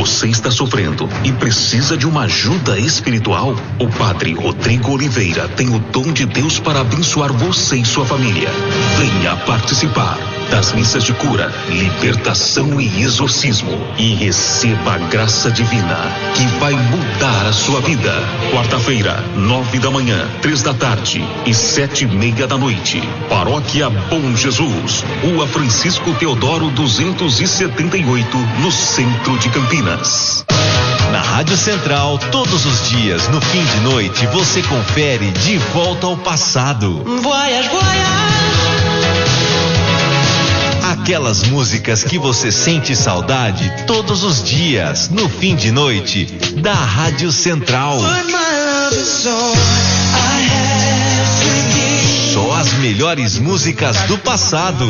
Você está sofrendo e precisa de uma ajuda espiritual? O Padre Rodrigo Oliveira tem o dom de Deus para abençoar você e sua família. Venha participar das missas de cura, libertação e exorcismo e receba a graça divina que vai mudar a sua vida. Quarta-feira, 9 da manhã, 3 da tarde e 7:30 da noite. Paróquia Bom Jesus, Rua Francisco Teodoro 278, no centro de Campinas. Na Rádio Central, todos os dias, no fim de noite, você confere De Volta ao Passado. Voyage, voyage. Aquelas músicas que você sente saudade todos os dias, no fim de noite, da Rádio Central. Só as melhores músicas do passado.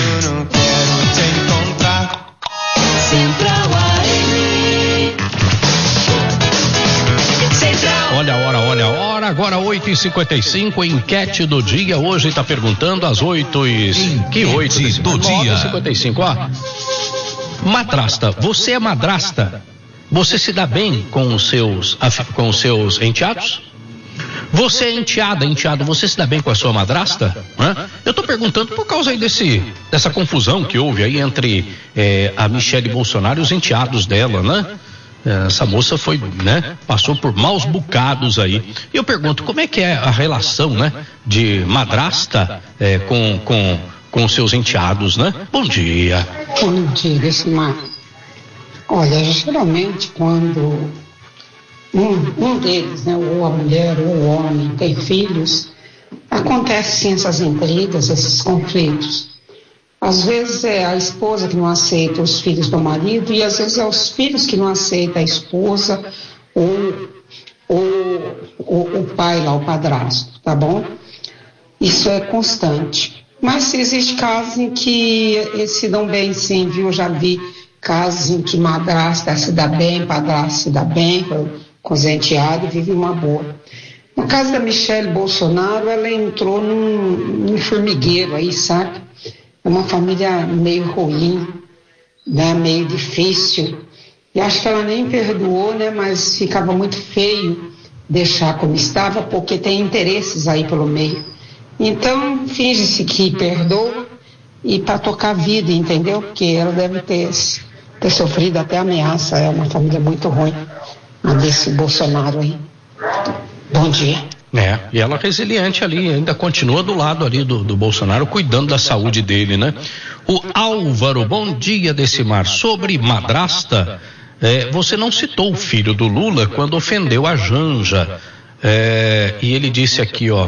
Olha a hora, agora 8h55, enquete do dia, hoje está perguntando às 8h... Que 8 do dia? 9h55, ó. Madrasta, você é madrasta? Você se dá bem com os seus enteados? Você é enteado, você se dá bem com a sua madrasta? Eu tô perguntando por causa aí dessa confusão que houve aí entre a Michele Bolsonaro e os enteados dela, né? Essa moça foi, né? Passou por maus bocados aí. E eu pergunto, como é que é a relação, né? De madrasta com seus enteados, né? Bom dia. Bom dia, Decimar. Olha, geralmente quando um deles, né? Ou a mulher ou o homem tem filhos, acontecem essas intrigas, esses conflitos. Às vezes é a esposa que não aceita os filhos do marido e às vezes é os filhos que não aceitam a esposa ou o pai lá, o padrasto, tá bom? Isso é constante. Mas existe casos em que eles se dão bem sim, viu? Eu já vi casos em que madrasta se dá bem, padrasto se dá bem com os enteados e vive uma boa. No caso da Michele Bolsonaro, ela entrou num formigueiro aí, sabe? É uma família meio ruim, né? Meio difícil. E acho que ela nem perdoou, né? Mas ficava muito feio deixar como estava, porque tem interesses aí pelo meio. Então, finge-se que perdoa e para tocar a vida, entendeu? Porque ela deve ter sofrido até ameaça. É uma família muito ruim, a desse Bolsonaro aí. Bom dia. E ela resiliente ali, ainda continua do lado ali do Bolsonaro, cuidando da saúde dele, né? O Álvaro, bom dia, Decimar. Sobre madrasta, você não citou o filho do Lula quando ofendeu a Janja. E ele disse aqui, ó,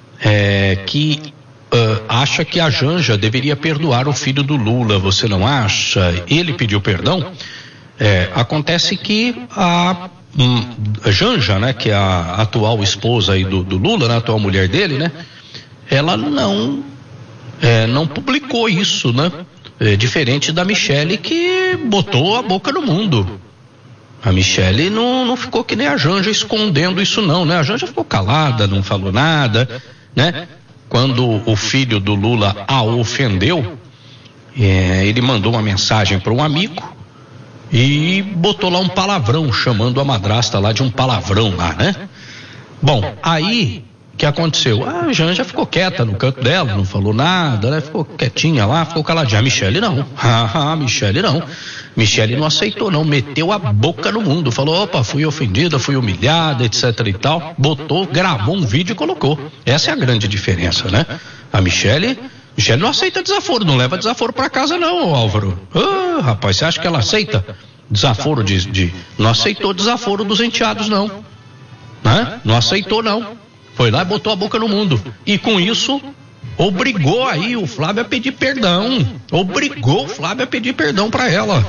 que acha que a Janja deveria perdoar o filho do Lula, você não acha? Ele pediu perdão? Acontece que a Janja, né, que é a atual esposa aí do Lula, né, a atual mulher dele, né, ela não publicou isso, né, diferente da Michele, que botou a boca no mundo. A Michele não ficou que nem a Janja escondendo isso não, né, a Janja ficou calada, não falou nada, né. Quando o filho do Lula a ofendeu, ele mandou uma mensagem para um amigo e botou lá um palavrão, chamando a madrasta lá de um palavrão lá, né? Bom, aí, o que aconteceu? A Janja ficou quieta no canto dela, não falou nada, né? Ficou quietinha lá, ficou caladinha. A Michele não. Michele não. Michele não aceitou não, meteu a boca no mundo, falou, opa, fui ofendida, fui humilhada, etc e tal. Botou, gravou um vídeo e colocou. Essa é a grande diferença, né? A Michele não aceita desaforo, não leva desaforo pra casa não, Álvaro. Rapaz, você acha que ela aceita desaforo não aceitou desaforo dos enteados não, né? Não aceitou não, foi lá e botou a boca no mundo, e com isso obrigou aí o Flávio a pedir perdão, pra ela,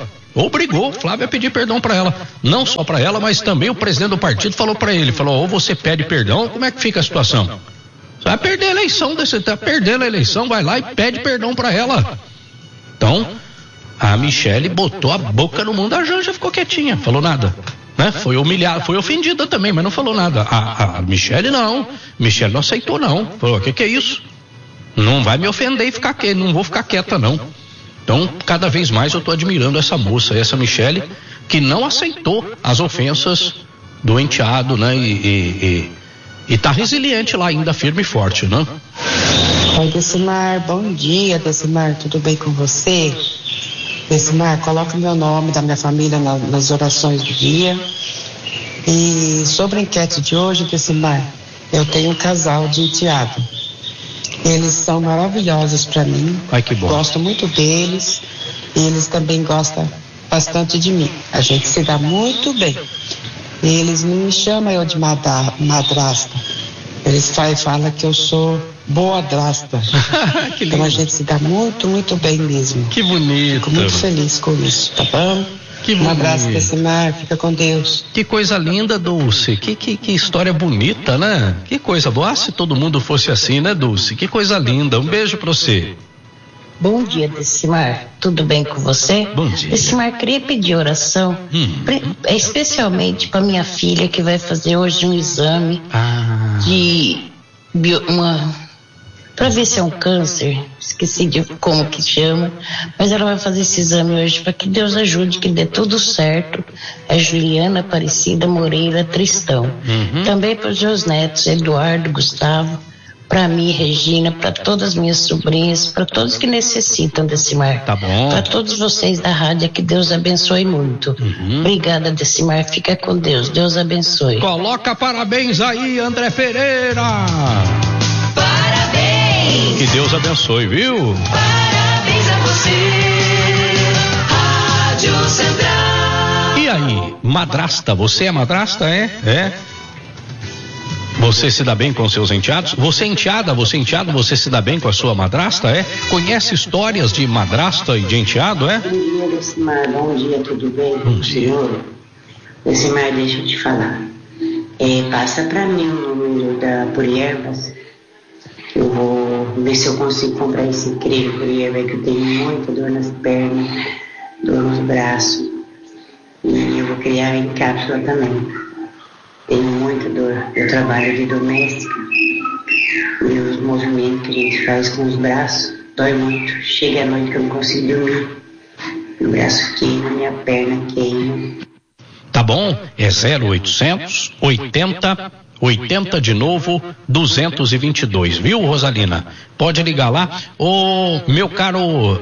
não só pra ela, mas também o presidente do partido falou pra ele, ou você pede perdão, ou como é que fica a situação? Você vai perder a eleição, você tá perdendo a eleição, vai lá e pede perdão pra ela. Então, a Michele botou a boca no mundo, a Janja ficou quietinha, falou nada, né? Foi humilhada, foi ofendida também, mas não falou nada. A Michele não aceitou não, falou, que é isso? Não vai me ofender e ficar quieta, não vou ficar quieta não. Então, cada vez mais eu tô admirando essa moça, essa Michele, que não aceitou as ofensas do enteado, né? E tá resiliente lá ainda, firme e forte, né? Oi, Decimar, bom dia, Decimar, tudo bem com você? Decimar, coloca meu nome da minha família nas orações do dia. E sobre a enquete de hoje, Decimar, eu tenho um casal de enteado. Eles são maravilhosos para mim. Ai, que bom. Gosto muito deles e eles também gostam bastante de mim. A gente se dá muito bem. E eles não me chamam eu de madrasta. Eles falam que eu sou boadrasta. Então a gente se dá muito, muito bem mesmo. Que bonito. Fico muito feliz com isso, tá bom? Que um abraço, Decimar, fica com Deus. Que coisa linda, Dulce. Que história bonita, né? Que coisa boa. Se todo mundo fosse assim, né, Dulce? Que coisa linda. Um beijo pra você. Bom dia, Decimar. Tudo bem com você? Bom dia. Decimar, queria pedir oração, especialmente para minha filha que vai fazer hoje um exame para ver se é um câncer. Esqueci de como que chama, mas ela vai fazer esse exame hoje para que Deus ajude, que dê tudo certo. É Juliana Aparecida Moreira Tristão. Também para os meus netos, Eduardo, Gustavo, para mim, Regina, para todas as minhas sobrinhas, para todos que necessitam, Decimar. Tá bom. Para todos vocês da rádio, que Deus abençoe muito. Obrigada, Decimar. Fica com Deus. Deus abençoe. Coloca parabéns aí, André Pereira. Parabéns. Que Deus abençoe, viu? Parabéns a você. Rádio Central. E aí, madrasta? Você é madrasta, é? É? Você se dá bem com seus enteados? Você é enteada, você é enteado, você se dá bem com a sua madrasta, é? Conhece histórias de madrasta e de enteado, é? Bom dia, Decimar, bom dia, tudo bem? Bom dia. Senhor, Decimar, deixa eu te falar. Passa pra mim o número da Puriervas. Eu vou ver se eu consigo comprar esse creme Puriervas, que eu tenho muita dor nas pernas, dor nos braços. E eu vou criar em cápsula também. Tenho muita dor. Eu trabalho de doméstica e os movimentos que a gente faz com os braços dói muito. Chega à noite que eu não consigo dormir. Meu braço queima, minha perna queima. Tá bom? É 0800 80 de novo 222, viu, Rosalina? Pode ligar lá. Ô, meu caro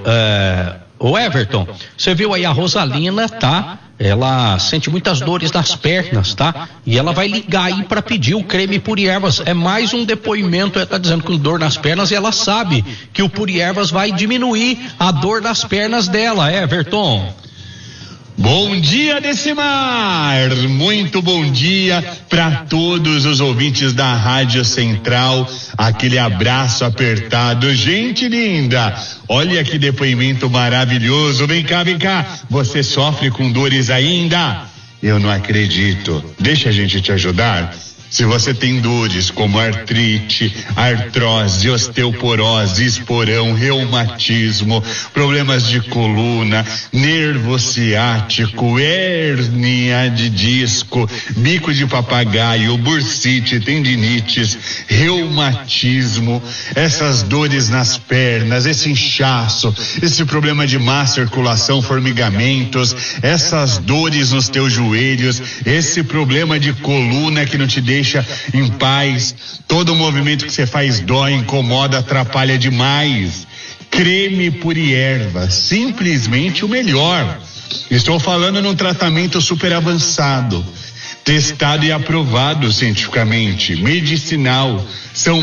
o Everton, você viu aí a Rosalina, tá? Ela sente muitas dores nas pernas, tá? E ela vai ligar aí para pedir o creme Puriervas. É mais um depoimento, ela tá dizendo com dor nas pernas e ela sabe que o Puriervas vai diminuir a dor das pernas dela, Everton. Bom dia, Decimar! Muito bom dia para todos os ouvintes da Rádio Central. Aquele abraço apertado. Gente linda, olha que depoimento maravilhoso. Vem cá. Você sofre com dores ainda? Eu não acredito. Deixa a gente te ajudar. Se você tem dores como artrite, artrose, osteoporose, esporão, reumatismo, problemas de coluna, nervo ciático, hérnia de disco, bico de papagaio, bursite, tendinites, reumatismo, essas dores nas pernas, esse inchaço, esse problema de má circulação, formigamentos, essas dores nos teus joelhos, esse problema de coluna que não te deixa em paz, todo o movimento que você faz dói, incomoda, atrapalha demais. Creme Puriervas, simplesmente o melhor. Estou falando num tratamento super avançado, testado e aprovado cientificamente, medicinal. São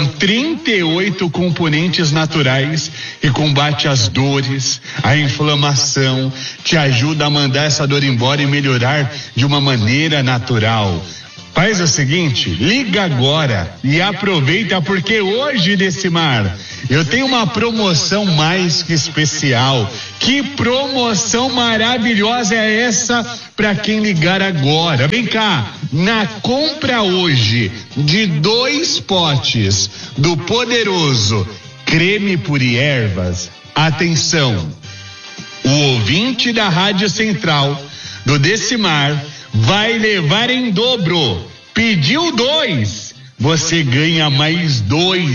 38 componentes naturais que combate as dores, a inflamação, te ajuda a mandar essa dor embora e melhorar de uma maneira natural. Faz o seguinte, liga agora e aproveita, porque hoje, Decimar, eu tenho uma promoção mais que especial. Que promoção maravilhosa é essa para quem ligar agora? Vem cá, na compra hoje de 2 potes do poderoso creme Puriervas, atenção, o ouvinte da Rádio Central do Decimar vai levar em dobro. Pediu 2, você ganha mais 2.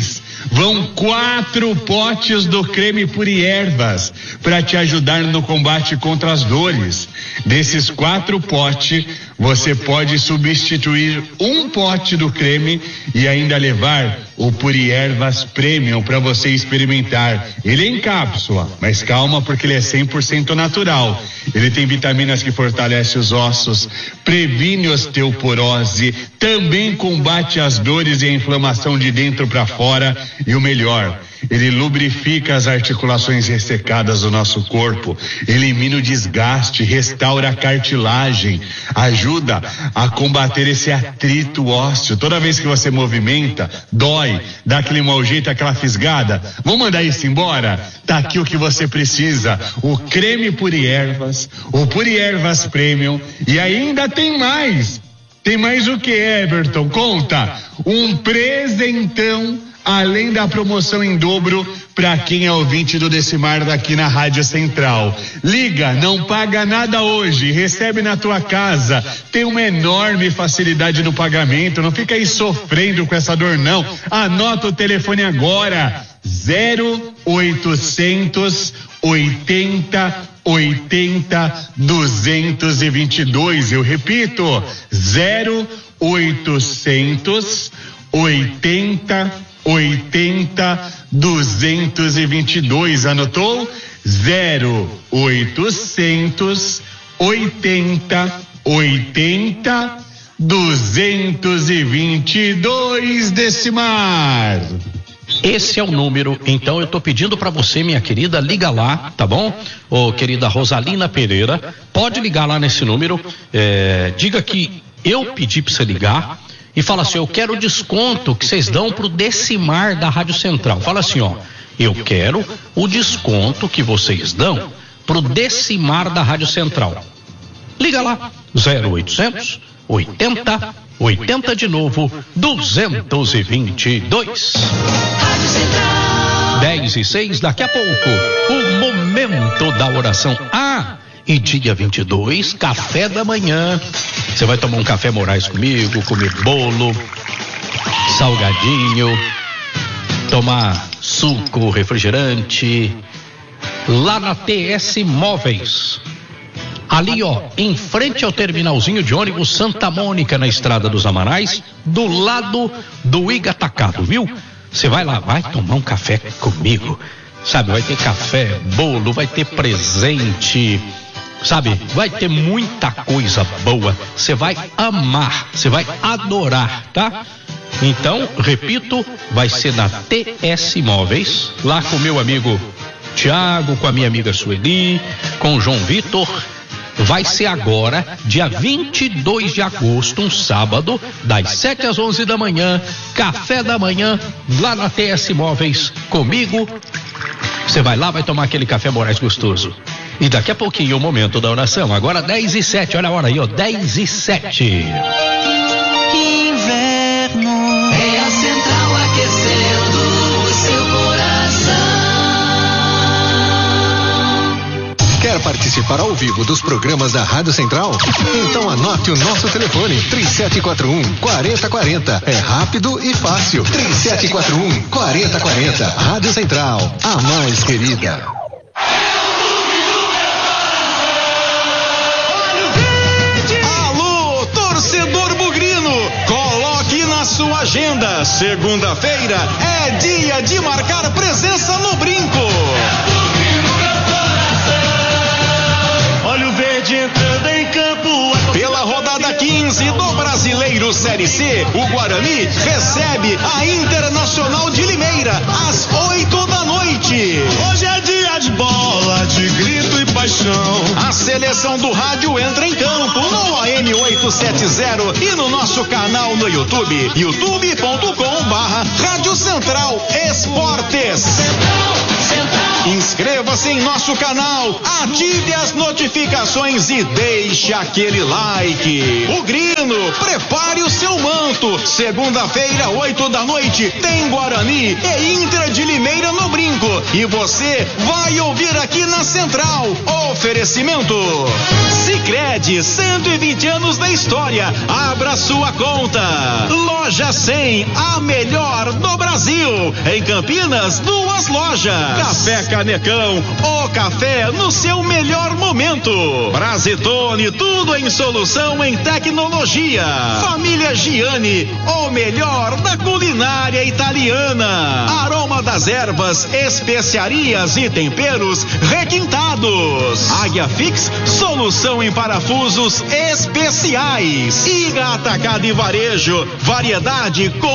vão 4 potes do creme Puri Ervas para te ajudar no combate contra as dores. Desses 4 potes, você pode substituir um pote do creme e ainda levar o Puri Ervas Premium para você experimentar. Ele é em cápsula, mas calma porque ele é 100% natural. Ele tem vitaminas que fortalecem os ossos, previne osteoporose, também combate as dores e a inflamação de dentro para fora e o melhor, ele lubrifica as articulações ressecadas do nosso corpo, elimina o desgaste, restaura a cartilagem, ajuda a combater esse atrito ósseo. Toda vez que você movimenta, dói, dá aquele mau jeito, aquela fisgada. Vamos mandar isso embora? Tá aqui o que você precisa: o creme Puri Ervas, o Puri Ervas Premium, e ainda tem mais. Tem mais o que, Everton? Conta! Um presentão, além da promoção em dobro para quem é ouvinte do Decimar daqui na Rádio Central. Liga, não paga nada hoje, recebe na tua casa, tem uma enorme facilidade no pagamento, não fica aí sofrendo com essa dor não. Anota o telefone agora: 0800 80 222. Eu repito, 0800 80 222. Anotou? 0800 80 222, Decimar. Esse é o número, então eu tô pedindo para você, minha querida, liga lá, tá bom? Ô, querida Rosalina Pereira, pode ligar lá nesse número, diga que eu pedi para você ligar e fala assim: eu quero o desconto que vocês dão pro Decimar da Rádio Central. Fala assim, ó, eu quero o desconto que vocês dão pro Decimar da Rádio Central. Liga lá, 0800 80 de novo, 222. 10:06, daqui a pouco, o momento da oração. E dia 22, café da manhã. Você vai tomar um café Moraes comigo, comer bolo, salgadinho, tomar suco, refrigerante, lá na TS Móveis. Ali, ó, em frente ao terminalzinho de ônibus Santa Mônica, na Estrada dos Amarais, do lado do Iga Atacado, viu? Você vai lá, vai tomar um café comigo, sabe? Vai ter café, bolo, vai ter presente, sabe? Vai ter muita coisa boa. Você vai amar, você vai adorar, tá? Então, repito, vai ser na TS Móveis, lá com o meu amigo Tiago, com a minha amiga Sueli, com o João Vitor. Vai ser agora, dia 22 de agosto, um sábado, das 7 às 11 da manhã, café da manhã, lá na TS Móveis, comigo. Você vai lá, vai tomar aquele café Moraes gostoso. E daqui a pouquinho o momento da oração. Agora 10:07, olha a hora aí, ó, 10:07. Inverno é a Central aquecendo o seu coração. Quer participar ao vivo dos programas da Rádio Central? Então anote o nosso telefone: 3741-4040. É rápido e fácil. 3741-4040. Rádio Central, a mais querida. Alô, torcedor bugrino, coloque na sua agenda. Segunda-feira é dia de marcar presença no Brinco. Olha o verde entrando em campo. Pela rodada 15 do Brasileiro Série C, o Guarani recebe a Internacional de Limeira às 8 da noite. Hoje é dia de bola, de grito e paixão. A seleção do rádio entra em campo no AM 870 e no nosso canal no YouTube, youtube.com/Rádio Central Esportes. Inscreva-se em nosso canal, ative as notificações e deixe aquele like. O Grino, prepare o seu manto. Segunda-feira, 8 da noite, tem Guarani e Inter de Limeira no Brinco. E você vai ouvir aqui na Central. Oferecimento Sicredi. Sicredi, 120 anos da história. Abra sua conta. Loja 100, a melhor do Brasil. Em Campinas, 2 lojas. Café Canecão, o café no seu melhor momento. Brasitone, tudo em solução em tecnologia. Família Giani, o melhor da culinária italiana. Aroma das ervas, especiarias e temperos requintados. Águia Fix, solução em parafusos especiais. Iga Atacado e Varejo, variedade com